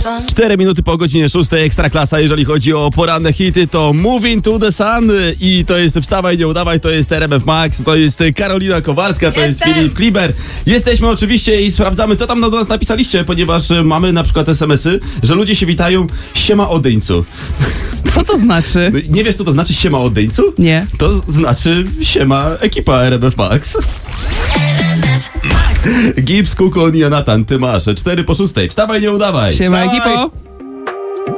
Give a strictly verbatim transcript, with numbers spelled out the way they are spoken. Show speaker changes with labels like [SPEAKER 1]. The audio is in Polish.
[SPEAKER 1] Cztery minuty po godzinie szóstej, Ekstraklasa. Jeżeli chodzi o poranne hity, to Moving to the Sun i to jest Wstawaj, nie udawaj, to jest R M F Max, to jest Karolina Kowalska, to
[SPEAKER 2] Jestem.
[SPEAKER 1] jest Filip Kliber. Jesteśmy oczywiście i sprawdzamy, co tam do nas napisaliście, ponieważ mamy na przykład es em esy, że ludzie się witają siema odeńcu.
[SPEAKER 3] Co to znaczy?
[SPEAKER 1] Nie wiesz, co to znaczy siema odeńcu?
[SPEAKER 3] Nie.
[SPEAKER 1] To z- znaczy siema ekipa R M F Max. Gibbs, Kukon i Jonathan, ty masz. Cztery po szóstej. Wstawaj, nie udawaj.
[SPEAKER 3] Siema
[SPEAKER 1] Wstawaj.
[SPEAKER 3] ekipo.